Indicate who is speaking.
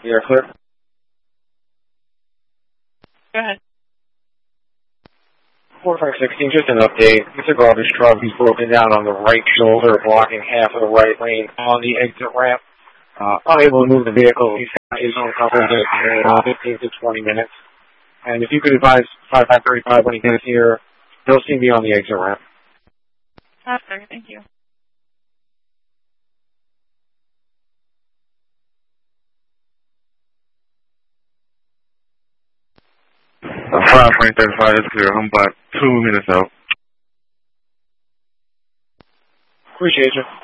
Speaker 1: You're clear.
Speaker 2: Go ahead.
Speaker 1: 4516, just an update. It's a garbage truck. He's broken down on the right shoulder, blocking half of the right lane on the exit ramp. Unable to move the vehicle. He's got his own coverage in 15 to 20 minutes. And if you could advise 5535 when he gets here, he'll see me on the exit ramp.
Speaker 2: Perfect. Thank you.
Speaker 3: Five Frank 35 is clear. I'm about 2 minutes out.
Speaker 1: Appreciate you.